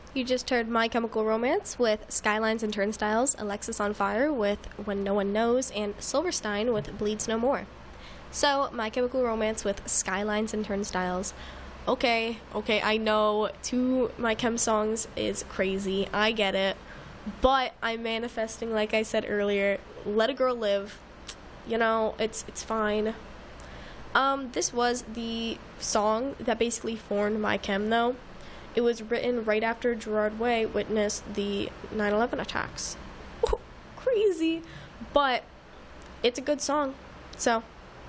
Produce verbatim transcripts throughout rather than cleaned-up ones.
You just heard My Chemical Romance with Skylines and Turnstiles, Alexisonfire with When No One Knows, and Silverstein with Bleeds No More. So, My Chemical Romance with Skylines and Turnstiles. Okay, okay, I know two My Chem songs is crazy. I get it. But I'm manifesting, like I said earlier, let a girl live. You know, it's it's fine. Um, this was the song that basically formed My Chem, though. It was written right after Gerard Way witnessed the nine eleven attacks. Ooh, crazy. But it's a good song. So,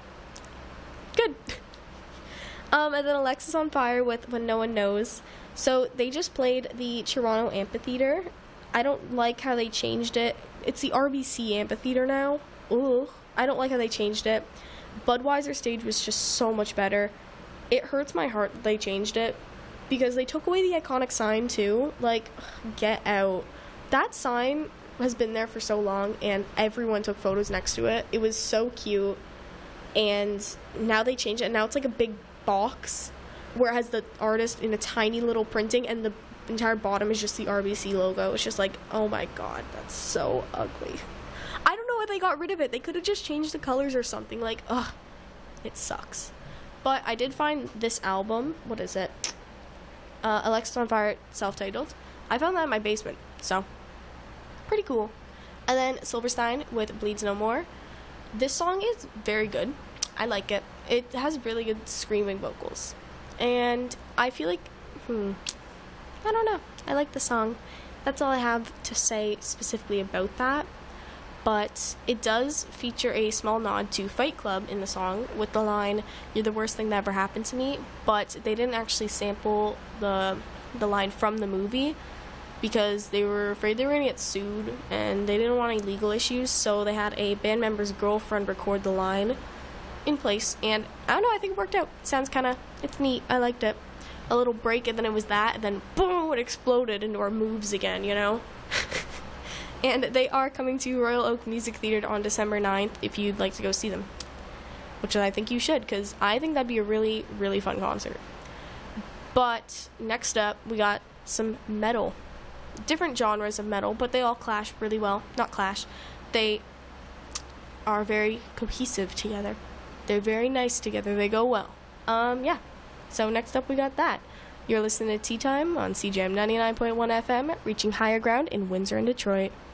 good. um, and then Alexisonfire with When No One Knows. So, they just played the Toronto Amphitheater. I don't like how they changed it. It's the R B C Amphitheater now. Ooh, I don't like how they changed it. Budweiser stage was just so much better. It hurts my heart that they changed it. Because they took away the iconic sign, too. Like, get out. That sign has been there for so long, and everyone took photos next to it. It was so cute. And now they changed it, and now it's like a big box where it has the artist in a tiny little printing, and the entire bottom is just the R B C logo. It's just like, oh my god, that's so ugly. I don't know why they got rid of it. They could have just changed the colors or something. Like, ugh, it sucks. But I did find this album. What is it? Uh, Alexisonfire, self-titled. I found that in my basement, so pretty cool. And then Silverstein with Bleeds No More. This song is very good. I like it. It has really good screaming vocals. And I feel like, hmm, I don't know. I like the song. That's all I have to say specifically about that. But it does feature a small nod to Fight Club in the song with the line, "You're the worst thing that ever happened to me," but they didn't actually sample the the line from the movie because they were afraid they were going to get sued and they didn't want any legal issues, so they had a band member's girlfriend record the line in place, and I don't know, I think it worked out. It sounds kind of, it's neat. I liked it. A little break, and then it was that, and then boom, it exploded into our moves again, you know? And they are coming to Royal Oak Music Theatre on December ninth if you'd like to go see them. Which I think you should, because I think that'd be a really, really fun concert. But next up, we got some metal. Different genres of metal, but they all clash really well. Not clash. They are very cohesive together. They're very nice together. They go well. Um, yeah. So next up, we got that. You're listening to Tea Time on C J M ninety-nine point one F M, reaching higher ground in Windsor and Detroit.